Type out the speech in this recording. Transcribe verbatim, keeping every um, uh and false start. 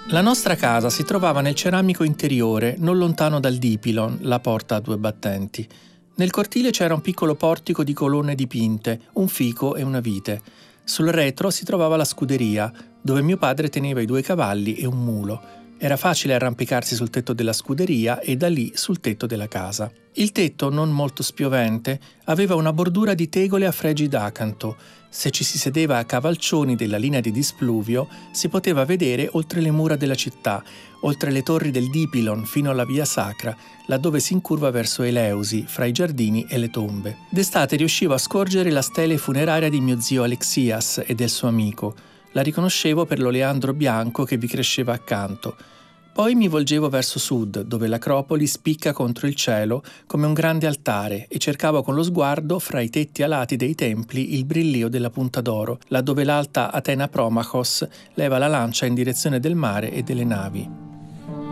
La nostra casa si trovava nel ceramico interiore, non lontano dal Dipylon, la porta a due battenti. Nel cortile c'era un piccolo portico di colonne dipinte, un fico e una vite. Sul retro si trovava la scuderia, dove mio padre teneva i due cavalli e un mulo. Era facile arrampicarsi sul tetto della scuderia e da lì sul tetto della casa. Il tetto, non molto spiovente, aveva una bordura di tegole a fregi d'acanto. Se ci si sedeva a cavalcioni della linea di displuvio, si poteva vedere oltre le mura della città, oltre le torri del Dipylon fino alla via Sacra, laddove si incurva verso Eleusi, fra i giardini e le tombe. D'estate riuscivo a scorgere la stele funeraria di mio zio Alexias e del suo amico. La riconoscevo per l'oleandro bianco che vi cresceva accanto. Poi mi volgevo verso sud, dove l'acropoli spicca contro il cielo come un grande altare, e cercavo con lo sguardo, fra i tetti alati dei templi, il brillio della Punta d'Oro, laddove l'alta Atena Promachos leva la lancia in direzione del mare e delle navi.